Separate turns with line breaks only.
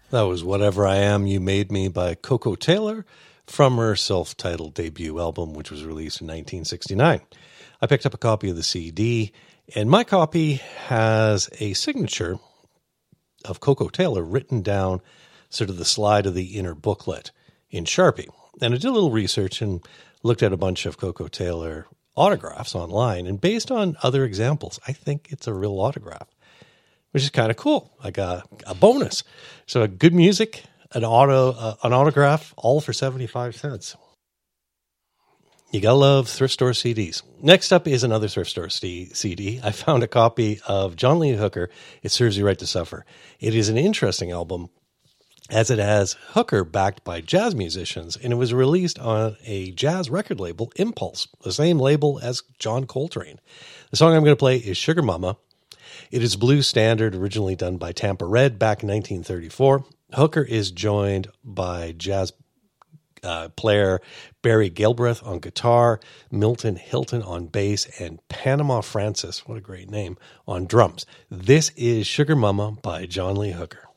That was Whatever I Am, You Made Me by Coco Taylor from her self-titled debut album, which was released in 1969. I picked up a copy of the CD, and my copy has a signature of Coco Taylor written down sort of the slide of the inner booklet in Sharpie. And I did a little research and looked at a bunch of Coco Taylor autographs online, and based on other examples, I think it's a real autograph, which is kind of cool. I got a bonus. So good music, an autograph, all for 75 cents. You gotta love thrift store CDs. Next up is another thrift store CD. I found a copy of John Lee Hooker, It Serves You Right to Suffer. It is an interesting album, as it has Hooker backed by jazz musicians, and it was released on a jazz record label, Impulse, the same label as John Coltrane. The song I'm going to play is Sugar Mama. It is blues standard, originally done by Tampa Red back in 1934. Hooker is joined by jazz player Barry Galbraith on guitar, Milton Hilton on bass, and Panama Francis, what a great name, on drums. This is Sugar Mama by John Lee Hooker.